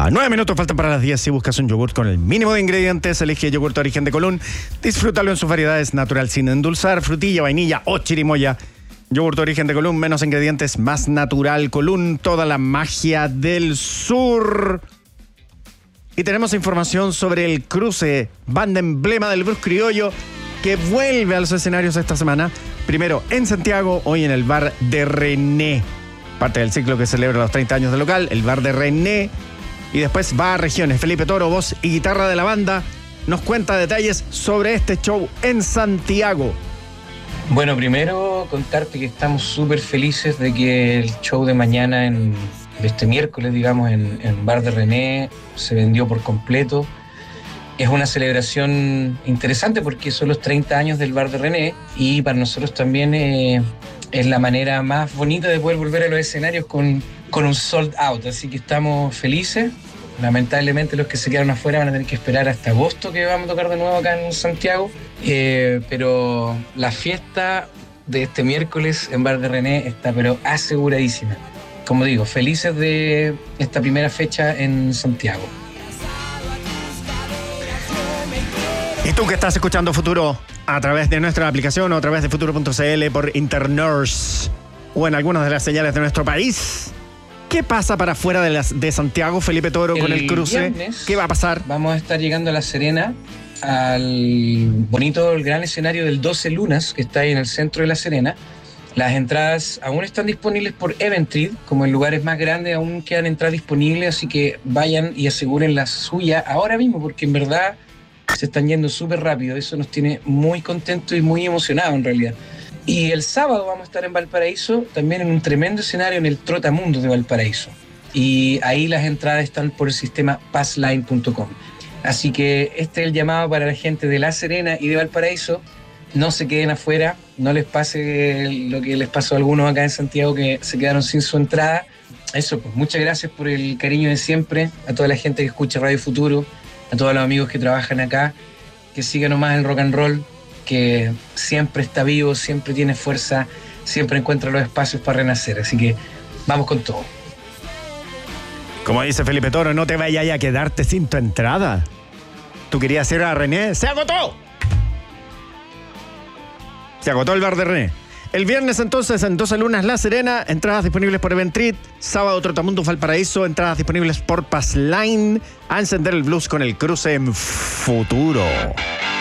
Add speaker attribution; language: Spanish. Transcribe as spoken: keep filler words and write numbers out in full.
Speaker 1: Nueve minutos faltan para las diez. Si buscas un yogurt con el mínimo de ingredientes, elige Yogurt Origen de Colún. Disfrútalo en sus variedades natural sin endulzar, frutilla, vainilla o chirimoya. Yogurt Origen de Colún, menos ingredientes, más natural. Colún, toda la magia del sur. Y tenemos información sobre el cruce, banda emblema del blues criollo, que vuelve a los escenarios esta semana. Primero en Santiago, hoy en el bar de René. Parte del ciclo que celebra los treinta años del local, el bar de René. Y después va a regiones. Felipe Toro, voz y guitarra de la banda, nos cuenta detalles sobre este show en Santiago.
Speaker 2: Bueno, primero contarte que estamos súper felices de que el show de mañana, en, de este miércoles, digamos, en el bar de René, se vendió por completo. Es una celebración interesante porque son los treinta años del bar de René y para nosotros también eh, es la manera más bonita de poder volver a los escenarios con, con un sold out. Así que estamos felices. Lamentablemente los que se quedaron afuera van a tener que esperar hasta agosto, que vamos a tocar de nuevo acá en Santiago. Eh, pero la fiesta de este miércoles en bar de René está pero aseguradísima. Como digo, felices de esta primera fecha en Santiago.
Speaker 1: Y tú que estás escuchando Futuro a través de nuestra aplicación o a través de futuro punto c l por Internurse o en algunas de las señales de nuestro país, ¿qué pasa para afuera de, las, de Santiago, Felipe Toro, con el, el cruce? ¿Qué va a pasar?
Speaker 2: Vamos a estar llegando a La Serena, al bonito, el gran escenario del doce Lunas, que está ahí en el centro de La Serena. Las entradas aún están disponibles por Eventrid, como en lugares más grandes aún quedan entradas disponibles, así que vayan y aseguren la suya ahora mismo, porque en verdad se están yendo súper rápido. Eso nos tiene muy contentos y muy emocionados en realidad. Y el sábado vamos a estar en Valparaíso, también en un tremendo escenario en el Trotamundos de Valparaíso. Y ahí las entradas están por el sistema passline punto com. Así que este es el llamado para la gente de La Serena y de Valparaíso. No se queden afuera, no les pase lo que les pasó a algunos acá en Santiago que se quedaron sin su entrada. Eso, pues muchas gracias por el cariño de siempre, a toda la gente que escucha Radio Futuro, a todos los amigos que trabajan acá, que sigan nomás el rock and roll, que siempre está vivo, siempre tiene fuerza, siempre encuentra los espacios para renacer. Así que vamos con todo.
Speaker 1: Como dice Felipe Toro, no te vayas a quedarte sin tu entrada. Tú querías ir a René, ¡se agotó! Se agotó el bar de René. El viernes entonces en doce Lunas La Serena, entradas disponibles por Eventrid. Sábado Trotamundos Valparaíso, entradas disponibles por Passline. A encender el blues con el cruce en Futuro.